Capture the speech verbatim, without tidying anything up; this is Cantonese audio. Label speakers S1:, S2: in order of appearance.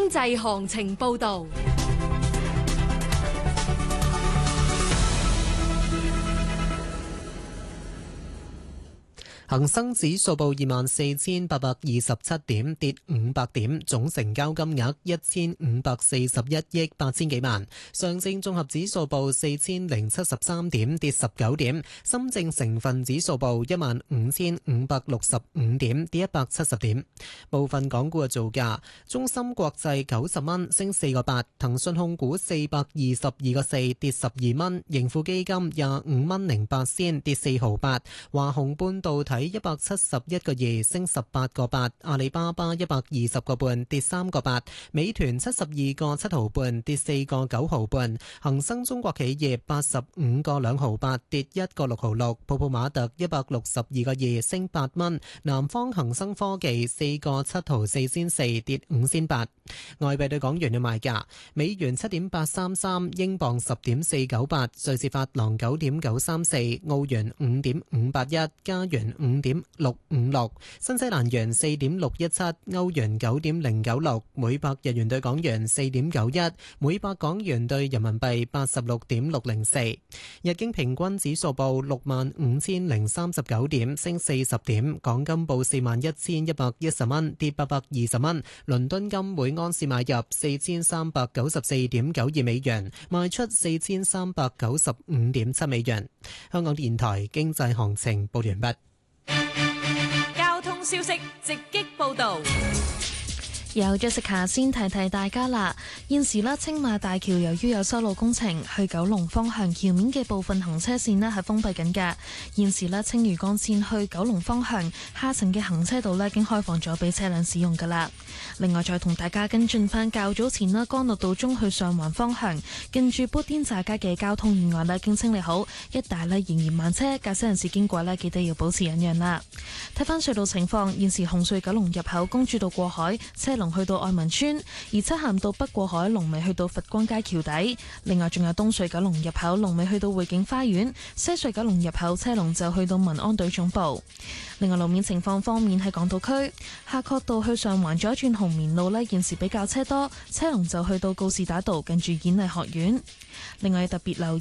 S1: 濟行情報道。
S2: 恒生指數報二萬四千八百二十七點，跌五百點，總成交金額一千五百四十一億八千幾萬。上證綜合指數報四千零七十三點，跌十九點。深證成分指數報一萬五千五百六十五點，跌一百七十點。部分港股嘅造價：中芯國際九十蚊，升四個八；騰訊控股四百二十二個四，跌十二蚊；盈富基金廿五蚊零八仙，跌四毫八；華虹半導體一百七十一個二，升十八個八；阿里巴巴一百二十個半，跌三個八；美團七十二個七毫半，跌四個九毫半；恒生中國企業八十五個兩毫八，跌一個六毫六；泡泡瑪特一百六十二個二，升八蚊；南方恒生科技四個七毫四仙四，跌五仙八。外幣對港元嘅賣價：美元七點八三三，英鎊十點四九八，瑞士法郎九點九三四，澳元五點五八一，加元五點六五六，新西蘭元四點六一七，歐元九點零九六，每百日元對港元四點九一，每百港元對人民幣八十六點六零四。日經平均指數報六萬五千零三十九點，升四十點。港金報四萬一千一百一十蚊，跌八百二十蚊。倫敦金每安士買入四千三百九十四點九二美元，賣出四千三百九十五點七美元。香港電台經濟行情報完畢。
S1: 交通消息直擊報道。
S3: 有 Jessica 先提提大家啦，現時呢，青馬大橋由於有修路工程，去九龍方向橋面嘅部分行車線呢係封閉緊嘅。現時呢，青嶼幹線去九龍方向下層嘅行車道呢已經開放咗俾車輛使用噶啦。另外再同大家跟進翻較早前呢，干諾道中去上環方向近住砵甸乍街嘅交通意外呢已經清理好，一帶呢仍然慢車，駕駛人士經過呢記得要保持忍讓啦。睇翻隧道情況，現時紅隧九龍入口公主道過海車龍去到愛民村，而漆咸道北過海龍尾去到佛光街橋底。另外仲有東隧九龍入口龍尾去到匯景花園，西隧九龍入口車龍就去到民安隊總部。另外路面情況方面，喺港島區夏慤道去上環左轉紅棉路呢，現時比較車多，車龍就去到告士打道近住演藝學院。另外特別留